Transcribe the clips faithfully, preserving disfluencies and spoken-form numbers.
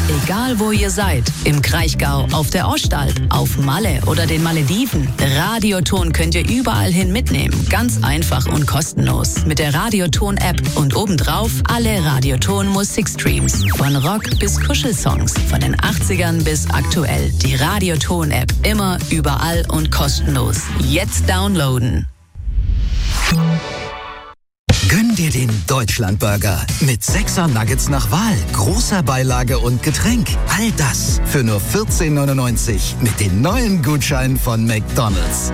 Egal wo ihr seid, im Kraichgau, auf der Ostalb, auf Malle oder den Malediven, Radioton könnt ihr überall hin mitnehmen. Ganz einfach und kostenlos. Mit der Radioton-App und obendrauf alle Radioton-Musikstreams. Von Rock bis Kuschelsongs, von den achtzigern bis aktuell. Die Radioton-App immer, überall und kostenlos. Jetzt downloaden. Gönn dir den Deutschlandburger mit sechser Nuggets nach Wahl, großer Beilage und Getränk. All das für nur vierzehn neunundneunzig mit den neuen Gutscheinen von McDonald's.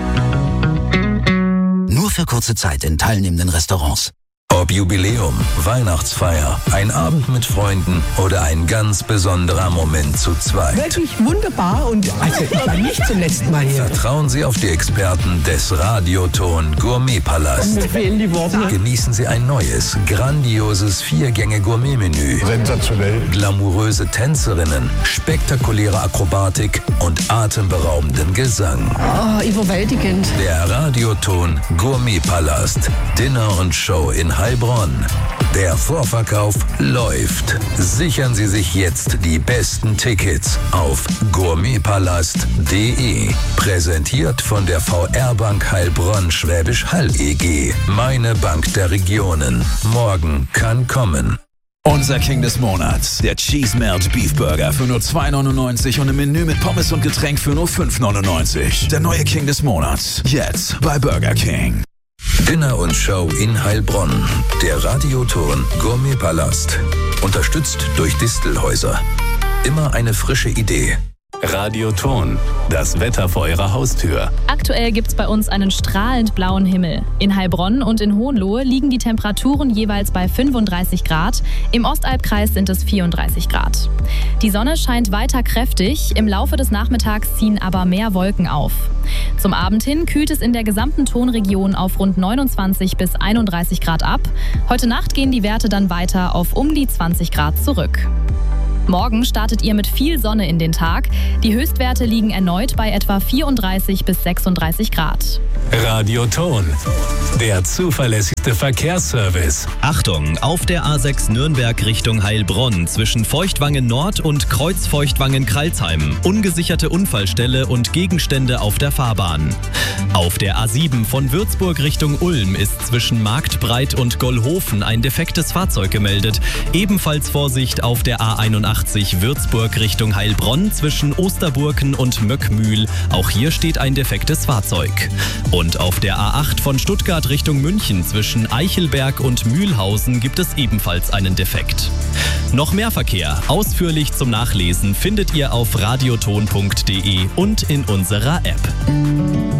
Nur für kurze Zeit in teilnehmenden Restaurants. Ob Jubiläum, Weihnachtsfeier, ein Abend mit Freunden oder ein ganz besonderer Moment zu zweit. Wirklich wunderbar und also ich war nicht zum letzten Mal hier. Vertrauen Sie auf die Experten des Radioton Gourmetpalast. Mir fehlen die Worte. Genießen Sie ein neues, grandioses Vier-Gänge-Gourmet-Menü. Sensationell. Glamouröse Tänzerinnen, spektakuläre Akrobatik und atemberaubenden Gesang. Oh, überwältigend. Der Radioton Gourmetpalast. Dinner und Show in Heilbronn. Der Vorverkauf läuft. Sichern Sie sich jetzt die besten Tickets auf gourmetpalast punkt de. Präsentiert von der V R-Bank Heilbronn Schwäbisch Hall E G. Meine Bank der Regionen. Morgen kann kommen. Unser King des Monats, der Cheese Melt Beef Burger für nur zwei neunundneunzig und ein Menü mit Pommes und Getränk für nur fünf neunundneunzig. Der neue King des Monats, jetzt bei Burger King. Dinner und Show in Heilbronn. Der Radioton Gourmetpalast. Unterstützt durch Distelhäuser. Immer eine frische Idee. Radioton, das Wetter vor Ihrer Haustür. Aktuell gibt's bei uns einen strahlend blauen Himmel. In Heilbronn und in Hohenlohe liegen die Temperaturen jeweils bei fünfunddreißig Grad. Im Ostalbkreis sind es vierunddreißig Grad. Die Sonne scheint weiter kräftig. Im Laufe des Nachmittags ziehen aber mehr Wolken auf. Zum Abend hin kühlt es in der gesamten Tonregion auf rund neunundzwanzig bis einunddreißig Grad ab. Heute Nacht gehen die Werte dann weiter auf um die zwanzig Grad zurück. Morgen startet ihr mit viel Sonne in den Tag. Die Höchstwerte liegen erneut bei etwa vierunddreißig bis sechsunddreißig Grad. Radioton, der zuverlässigste Verkehrsservice. Achtung, auf der A sechs Nürnberg Richtung Heilbronn zwischen Feuchtwangen Nord und Kreuzfeuchtwangen-Kralsheim. Ungesicherte Unfallstelle und Gegenstände auf der Fahrbahn. Auf der A sieben von Würzburg Richtung Ulm ist zwischen Marktbreit und Gollhofen ein defektes Fahrzeug gemeldet. Ebenfalls Vorsicht auf der A einundachtzig Würzburg Richtung Heilbronn zwischen Osterburken und Möckmühl. Auch hier steht ein defektes Fahrzeug. Und auf der A acht von Stuttgart Richtung München zwischen Eichelberg und Mühlhausen gibt es ebenfalls einen Defekt. Noch mehr Verkehr, ausführlich zum Nachlesen, findet ihr auf radioton punkt de und in unserer App.